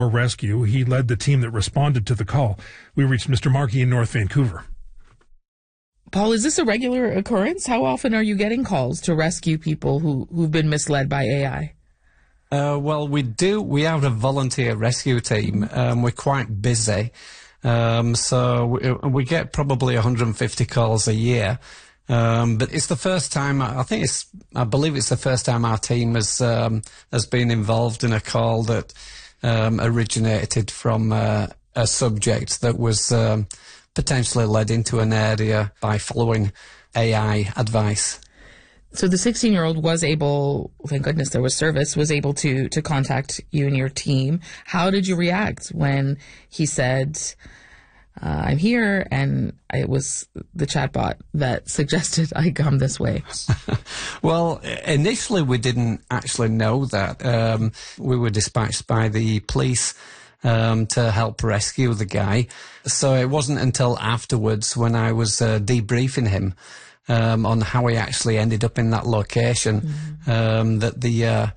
rescue. He led the team that responded to the call. We reached Mr. Markey in North Vancouver. Paul, is this a regular occurrence? How often are you getting calls to rescue people who've been misled by AI? Well, we do. We have a volunteer rescue team. We're quite busy. So we get probably 150 calls a year. But it's the first time, I believe it's the first time our team has been involved in a call that originated from a subject that was potentially led into an area by following AI advice. So the 16-year-old was able, thank goodness there was service, was able to contact you and your team. How did you react when he said, I'm here, and it was the chatbot that suggested I come this way? Well, initially we didn't actually know that. We were dispatched by the police to help rescue the guy. So it wasn't until afterwards when I was debriefing him on how he actually ended up in that location that the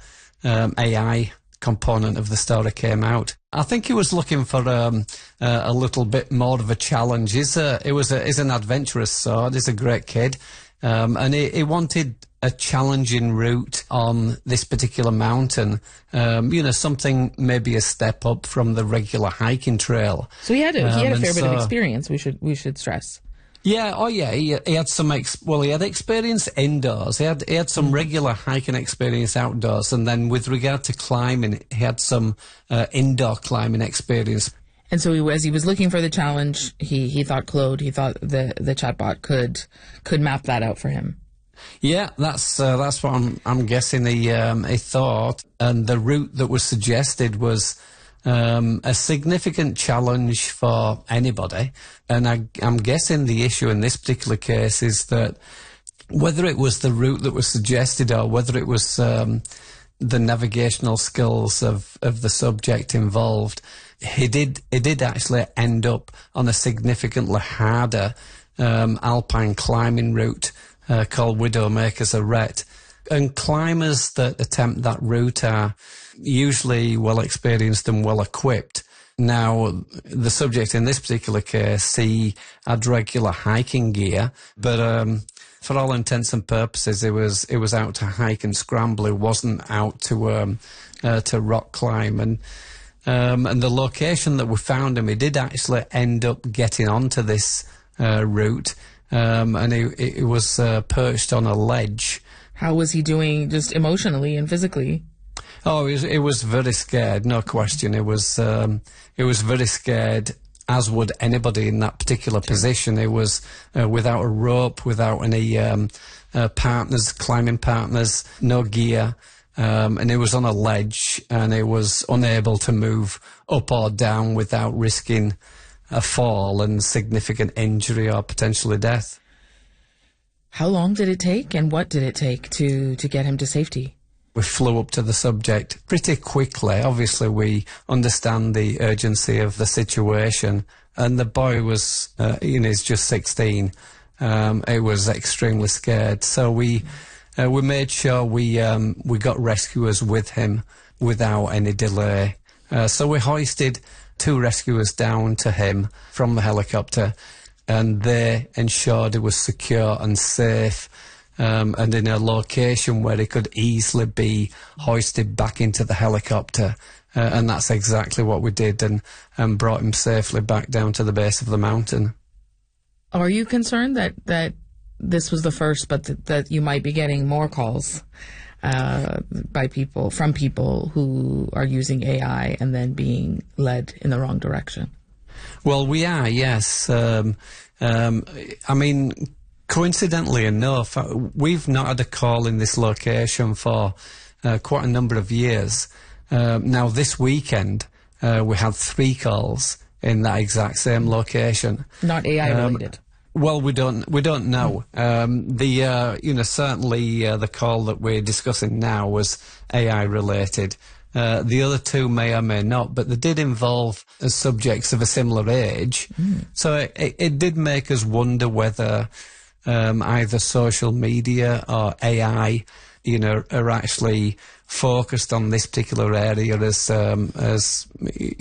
AI component of the story came out. I think he was looking for a little bit more of a challenge. He's an adventurous sort. He's a great kid, and he wanted a challenging route on this particular mountain. Something maybe a step up from the regular hiking trail. So he had a fair bit of experience. We should stress. Yeah, he had some. He had experience indoors. He had some regular hiking experience outdoors, and then with regard to climbing, he had some indoor climbing experience. And so as he was looking for the challenge, he thought Claude, he thought the chatbot could map that out for him. Yeah, that's what I'm guessing he thought, and the route that was suggested was a significant challenge for anybody. And I'm guessing the issue in this particular case is that whether it was the route that was suggested or whether it was the navigational skills of the subject involved, he did actually end up on a significantly harder alpine climbing route called Widowmaker's Arête. And climbers that attempt that route are usually well experienced and well equipped. Now, the subject in this particular case, he had regular hiking gear, but for all intents and purposes, it was out to hike and scramble. It wasn't out to rock climb. And the location that we found him, he did actually end up getting onto this route, and he was perched on a ledge. How was he doing, just emotionally and physically? Oh, he was very scared, no question. It was very scared, as would anybody in that particular position. It was without a rope, without any climbing partners, no gear, and it was on a ledge, and it was unable to move up or down without risking a fall and significant injury or potentially death. How long did it take, and what did it take to get him to safety? We flew up to the subject pretty quickly. Obviously, we understand the urgency of the situation, and the boy was, he's just 16. He was extremely scared, so we made sure we got rescuers with him without any delay. So we hoisted 2 rescuers down to him from the helicopter, and they ensured it was secure and safe, and in a location where it could easily be hoisted back into the helicopter. And that's exactly what we did, and brought him safely back down to the base of the mountain. Are you concerned that this was the first, but that you might be getting more calls from people who are using AI and then being led in the wrong direction? Well, we are, yes. Coincidentally enough, we've not had a call in this location for quite a number of years. Now, this weekend, we had 3 calls in that exact same location. Not AI related. Well, we don't know. Certainly the call that we're discussing now was AI related. The other 2 may or may not, but they did involve subjects of a similar age. So it did make us wonder whether either social media or AI, are actually focused on this particular area as